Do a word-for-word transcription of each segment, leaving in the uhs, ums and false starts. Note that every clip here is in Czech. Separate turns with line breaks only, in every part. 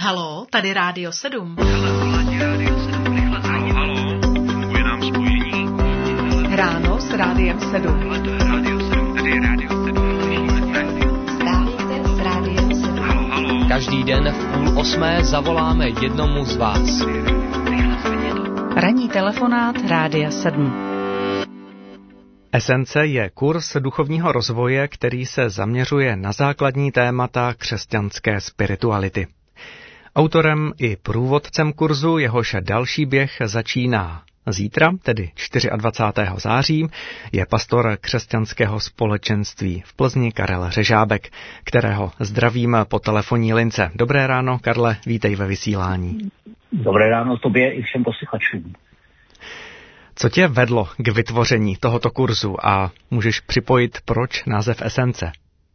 Haló, tady Rádio sedm.
Haló, funguje nám spojení.
Ráno s Rádiem sedm.
Rádio sedm, tady je Rádio sedm.
Dávejte s Rádiem sedm.
Haló, haló.
Každý den v půl osmé zavoláme jednomu z vás.
Ranní telefonát Rádia sedm.
Esence je kurz duchovního rozvoje, který se zaměřuje na základní témata křesťanské spirituality. Autorem i průvodcem kurzu, jehož další běh začíná zítra, tedy dvacátého čtvrtého září, je pastor křesťanského společenství v Plzni Karel Řežábek, kterého zdravím po telefonní lince. Dobré ráno, Karle, vítej ve vysílání.
Dobré ráno tobě i všem posluchačům.
Co tě vedlo k vytvoření tohoto kurzu a můžeš připojit, proč název Esence?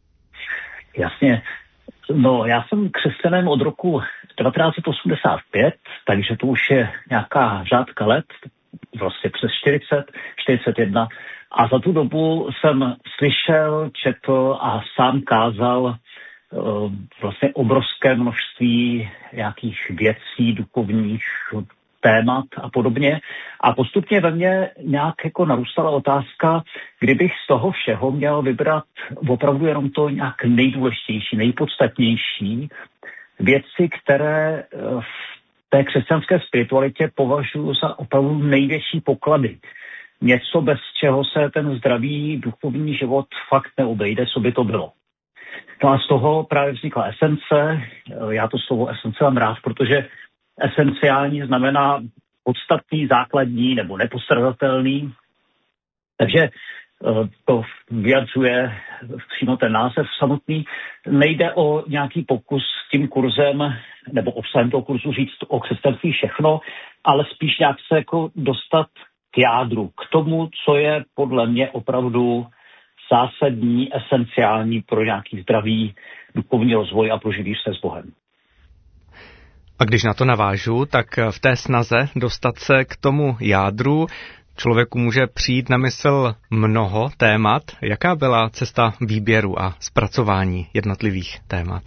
Jasně. No, já jsem křesťanem od roku devatenáct set osmdesát pět, takže to už je nějaká řádka let, vlastně přes čtyřicet, čtyřicet jedna. A za tu dobu jsem slyšel, četl a sám kázal uh, vlastně obrovské množství nějakých věcí duchovních, témat a podobně. A postupně ve mně nějak jako narůstala otázka, kdybych z toho všeho měl vybrat opravdu jenom to nějak nejdůležitější, nejpodstatnější věci, které v té křesťanské spiritualitě považuji za opravdu největší poklady. Něco, bez čeho se ten zdravý duchovní život fakt neobejde, co by to bylo. No a z toho právě vznikla Esence. Já to slovo Esence mám rád, protože esenciální znamená podstatný, základní nebo nepostradatelný. Takže to vyjadřuje přímo ten název samotný. Nejde o nějaký pokus tím kurzem nebo obsahem toho kurzu říct o křesťanství všechno, ale spíš nějak se jako dostat k jádru, k tomu, co je podle mě opravdu zásadní, esenciální pro nějaký zdravý duchovní rozvoj a pro živý se s Bohem.
A když na to navážu, tak v té snaze dostat se k tomu jádru člověku může přijít na mysl mnoho témat. Jaká byla cesta výběru a zpracování jednotlivých témat?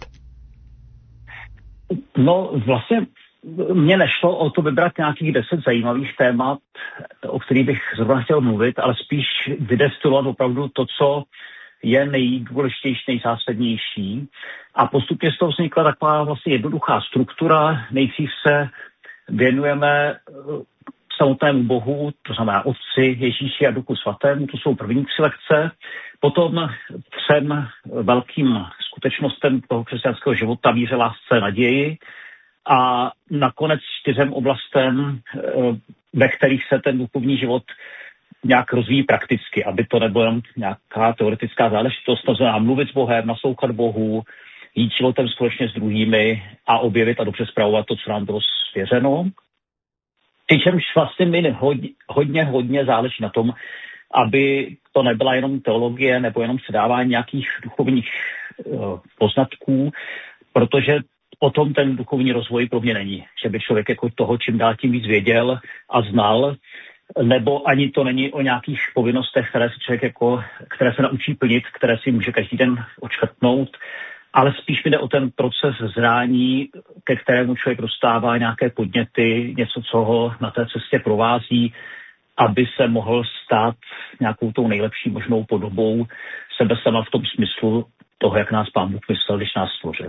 No vlastně mně nešlo o to vybrat nějakých deset zajímavých témat, o kterých bych zrovna chtěl mluvit, ale spíš vydestilovat opravdu to, co je nejdůležitější, nejzásadnější. A postupně z toho vznikla taková vlastně jednoduchá struktura. Nejdřív se věnujeme samotnému Bohu, to znamená Otci, Ježíši a Duchu svatému, to jsou první tři lekce. Potom třem velkým skutečnostem toho křesťanského života, víře, lásce, naději. A nakonec čtyřem oblastem, ve kterých se ten duchovní život nějak rozvíjí prakticky, aby to nebylo jenom nějaká teoretická záležitost, to znamená mluvit s Bohem, naslouchat Bohu, jít životem společně s druhými a objevit a dobře spravovat to, co nám bylo svěřeno. Přičemž vlastně mi hodně, hodně, hodně záleží na tom, aby to nebyla jenom teologie nebo jenom předávání nějakých duchovních uh, poznatků, protože o tom ten duchovní rozvoj pro mě není. Že by člověk jako toho čím dál tím víc věděl a znal, nebo ani to není o nějakých povinnostech, které se člověk jako, které se naučí plnit, které si může každý den odškrtnout, ale spíš mi jde o ten proces zrání, ke kterému člověk dostává nějaké podněty, něco, co ho na té cestě provází, aby se mohl stát nějakou tou nejlepší možnou podobou sebe sama v tom smyslu toho, jak nás Pán Bůh myslel, když nás stvořil.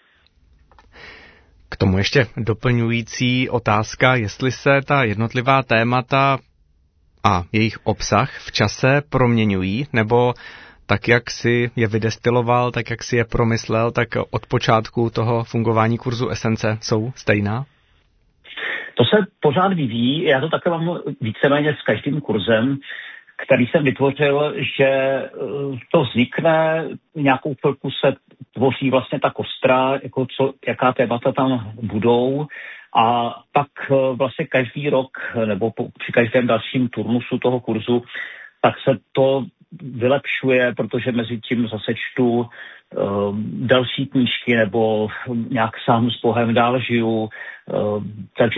K tomu ještě doplňující otázka, jestli se ta jednotlivá témata a jejich obsah v čase proměňují, nebo tak, jak si je vydestiloval, tak, jak si je promyslel, tak od počátku toho fungování kurzu Esence jsou stejná?
To se pořád vyvíjí. Já to také mám víceméně s každým kurzem, který jsem vytvořil, že to vznikne, nějakou chvilku se tvoří vlastně ta kostra, jako co, jaká témata tam budou a pak vlastně každý rok nebo po, při každém dalším turnusu toho kurzu, tak se to vylepšuje, protože mezi tím zase čtu uh, další knížky nebo nějak sám s Bohem dál žiju, uh, takže